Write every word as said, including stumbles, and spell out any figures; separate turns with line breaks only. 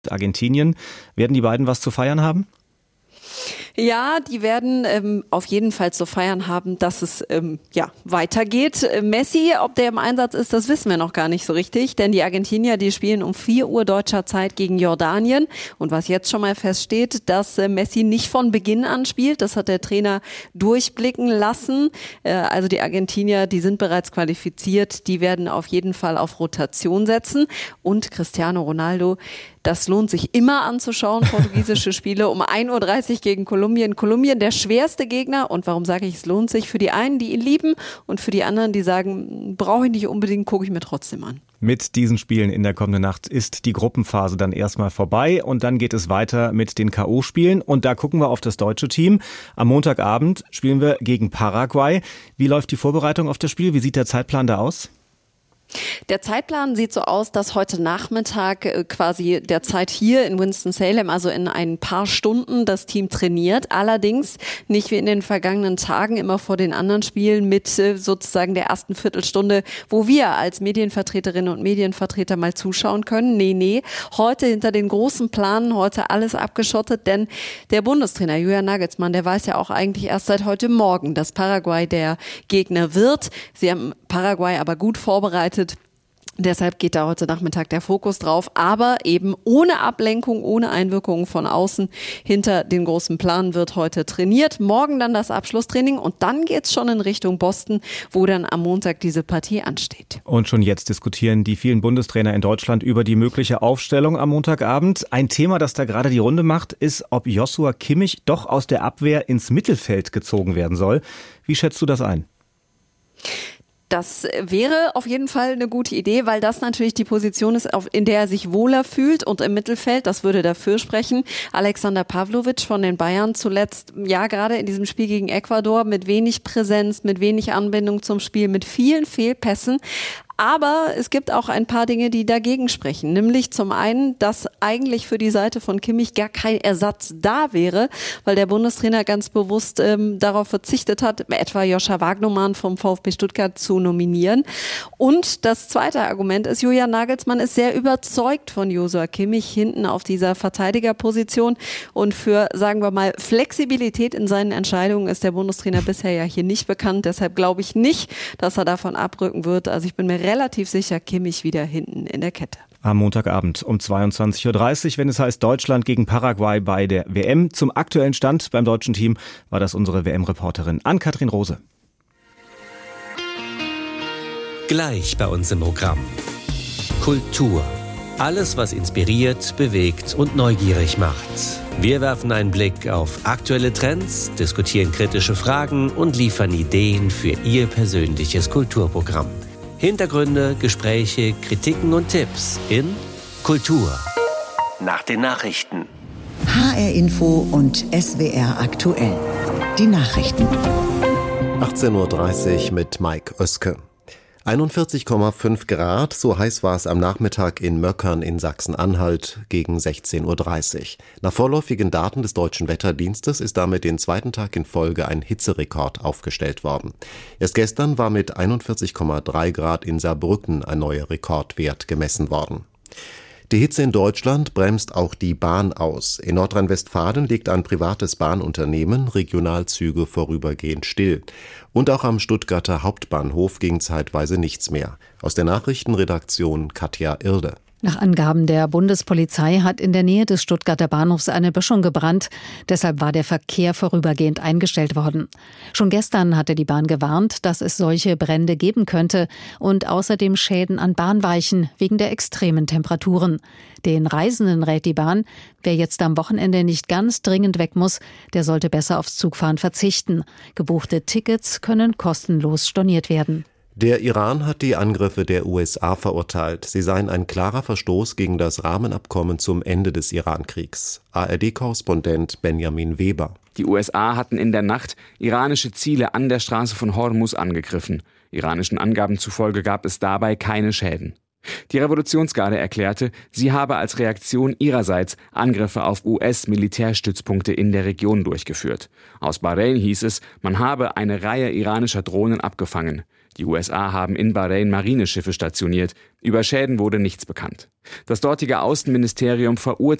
Argentinien. Werden die beiden was zu feiern haben?
Ja, die werden ähm, auf jeden Fall zu feiern haben, dass es ähm, ja weitergeht. Messi, ob der im Einsatz ist, das wissen wir noch gar nicht so richtig, denn die Argentinier, die spielen um vier Uhr deutscher Zeit gegen Jordanien. Und was jetzt schon mal feststeht, dass äh, Messi nicht von Beginn an spielt, das hat der Trainer durchblicken lassen. Äh, also die Argentinier, die sind bereits qualifiziert, die werden auf jeden Fall auf Rotation setzen. Und Cristiano Ronaldo, das lohnt sich immer anzuschauen, portugiesische Spiele um ein Uhr dreißig gegen Kolumbien. Kolumbien, der schwerste Gegner. Und warum sage ich, es lohnt sich? Für die einen, die ihn lieben, und für die anderen, die sagen, brauche ich nicht unbedingt, gucke ich mir trotzdem an.
Mit diesen Spielen in der kommenden Nacht ist die Gruppenphase dann erstmal vorbei und dann geht es weiter mit den K O-Spielen. Und da gucken wir auf das deutsche Team. Am Montagabend spielen wir gegen Paraguay. Wie läuft die Vorbereitung auf das Spiel? Wie sieht der Zeitplan da aus?
Der Zeitplan sieht so aus, dass heute Nachmittag quasi der Zeit hier in Winston-Salem, also in ein paar Stunden, das Team trainiert. Allerdings nicht wie in den vergangenen Tagen immer vor den anderen Spielen mit sozusagen der ersten Viertelstunde, wo wir als Medienvertreterinnen und Medienvertreter mal zuschauen können. Nee, nee, heute hinter den großen Planen, heute alles abgeschottet, denn der Bundestrainer Julian Nagelsmann, der weiß ja auch eigentlich erst seit heute Morgen, dass Paraguay der Gegner wird. Sie haben Paraguay aber gut vorbereitet. Deshalb geht da heute Nachmittag der Fokus drauf, aber eben ohne Ablenkung, ohne Einwirkungen von außen. Hinter den großen Plan wird heute trainiert. Morgen dann das Abschlusstraining und dann geht's schon in Richtung Boston, wo dann am Montag diese Partie ansteht.
Und schon jetzt diskutieren die vielen Bundestrainer in Deutschland über die mögliche Aufstellung am Montagabend. Ein Thema, das da gerade die Runde macht, ist, ob Joshua Kimmich doch aus der Abwehr ins Mittelfeld gezogen werden soll. Wie schätzt du das ein?
Das wäre auf jeden Fall eine gute Idee, weil das natürlich die Position ist, in der er sich wohler fühlt, und im Mittelfeld, das würde dafür sprechen. Alexander Pavlovic von den Bayern zuletzt, ja gerade in diesem Spiel gegen Ecuador, mit wenig Präsenz, mit wenig Anbindung zum Spiel, mit vielen Fehlpässen. Aber es gibt auch ein paar Dinge, die dagegen sprechen. Nämlich zum einen, dass eigentlich für die Seite von Kimmich gar kein Ersatz da wäre, weil der Bundestrainer ganz bewusst ähm, darauf verzichtet hat, etwa Joscha Wagnumann vom VfB Stuttgart zu nominieren. Und das zweite Argument ist, Julian Nagelsmann ist sehr überzeugt von Joshua Kimmich hinten auf dieser Verteidigerposition. Und für, sagen wir mal, Flexibilität in seinen Entscheidungen ist der Bundestrainer bisher ja hier nicht bekannt. Deshalb glaube ich nicht, dass er davon abrücken wird. Also ich bin mir relativ sicher, Kimmich wieder hinten in der Kette.
Am Montagabend um zweiundzwanzig Uhr dreißig, wenn es heißt Deutschland gegen Paraguay bei der W M. Zum aktuellen Stand beim deutschen Team war das unsere W M-Reporterin Ann-Kathrin Rose.
Gleich bei uns im Programm. Kultur. Alles, was inspiriert, bewegt und neugierig macht. Wir werfen einen Blick auf aktuelle Trends, diskutieren kritische Fragen und liefern Ideen für Ihr persönliches Kulturprogramm. Hintergründe, Gespräche, Kritiken und Tipps in Kultur. Nach den Nachrichten.
H R Info und S W R aktuell. Die Nachrichten.
achtzehn Uhr dreißig mit Mike Oeske. einundvierzig Komma fünf Grad, so heiß war es am Nachmittag in Möckern in Sachsen-Anhalt gegen sechzehn Uhr dreißig. Nach vorläufigen Daten des Deutschen Wetterdienstes ist damit den zweiten Tag in Folge ein Hitzerekord aufgestellt worden. Erst gestern war mit einundvierzig Komma drei Grad in Saarbrücken ein neuer Rekordwert gemessen worden. Die Hitze in Deutschland bremst auch die Bahn aus. In Nordrhein-Westfalen legt ein privates Bahnunternehmen Regionalzüge vorübergehend still. Und auch am Stuttgarter Hauptbahnhof ging zeitweise nichts mehr. Aus der Nachrichtenredaktion Katja Irde.
Nach Angaben der Bundespolizei hat in der Nähe des Stuttgarter Bahnhofs eine Böschung gebrannt. Deshalb war der Verkehr vorübergehend eingestellt worden. Schon gestern hatte die Bahn gewarnt, dass es solche Brände geben könnte und außerdem Schäden an Bahnweichen wegen der extremen Temperaturen. Den Reisenden rät die Bahn, wer jetzt am Wochenende nicht ganz dringend weg muss, der sollte besser aufs Zugfahren verzichten. Gebuchte Tickets können kostenlos storniert werden.
Der Iran hat die Angriffe der U S A verurteilt. Sie seien ein klarer Verstoß gegen das Rahmenabkommen zum Ende des Irankriegs. A R D-Korrespondent Benjamin Weber.
Die U S A hatten in der Nacht iranische Ziele an der Straße von Hormuz angegriffen. Iranischen Angaben zufolge gab es dabei keine Schäden. Die Revolutionsgarde erklärte, sie habe als Reaktion ihrerseits Angriffe auf U S-Militärstützpunkte in der Region durchgeführt. Aus Bahrain hieß es, man habe eine Reihe iranischer Drohnen abgefangen. Die U S A haben in Bahrain Marineschiffe stationiert. Über Schäden wurde nichts bekannt. Das dortige Außenministerium verurteilt